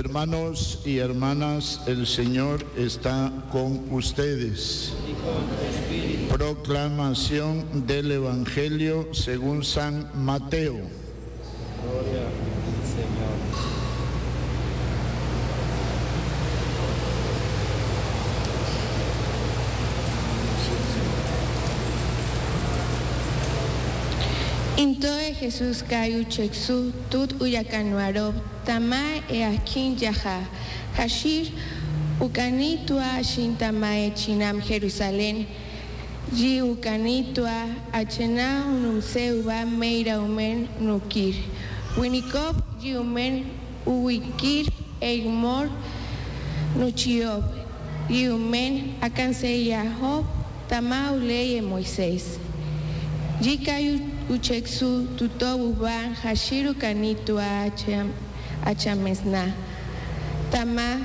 Hermanos y hermanas, el Señor está con ustedes. Proclamación del Evangelio según San Mateo. Gloria al Señor. Entonces Jesús cayó chexu tut uyakanuarob tama akin yaha hashir ukanitua shintamae chinam Jerusalén yi ukanitua achena unumseuba meira umen nukir winikop yi umen uwikir eigmor nuchiob yi umen akanse yahob tama uleye Moisés yi cayó uchexu tutobuban hashiru kanitu achamesna tama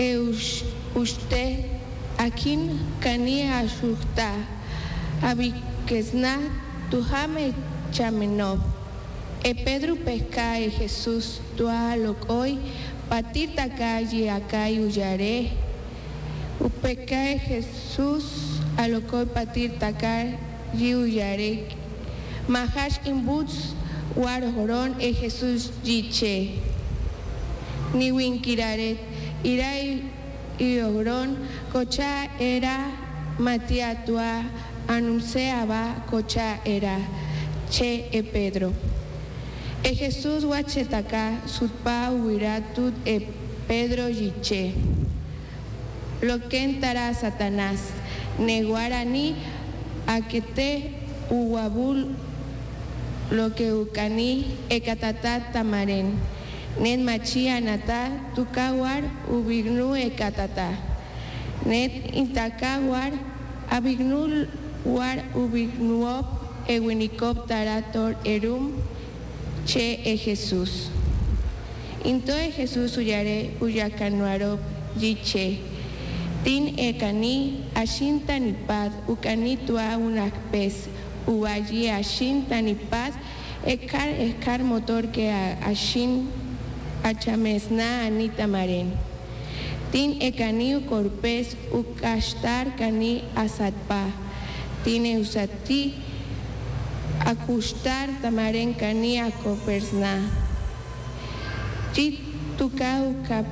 uste akin kani ashukta abikesna tuhame chamenob Pedro pesca Jesús tua lokoi patita calle acá uyare upeca Jesús alokoi patita calle uyare Mahash imbuts warhoron Jesús yiche. Ni winkiraret irai iogron cocha era matiatua anunciaba cocha era che Pedro. Jesús wachetaka sutpa wiratut Pedro yiche. Lo que entará Satanás neguarani akete uwabul lo que ukani ekatata tamaren net machi anata tukawar ubignu ekatata net intakawar abignu war ubignuop ewinikop tarator erum che Jesús entonces Jesús uyare uyakanuarop yiche tin ekani ashintanipad ukani tua unakpes uayi ashin tanipaz ekar motor que ashin achamesna anita maren tin ekani corpes ukashtar kani asatpa tin usati akustar tamaren kani akopersna chit tuka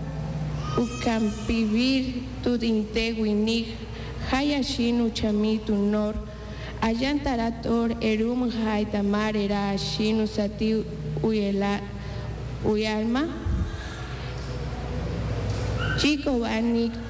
ukampivir tudinteguinig hayashin uchami tunor Ayantarator erum haitamar era shinu sati uyalma chico vanik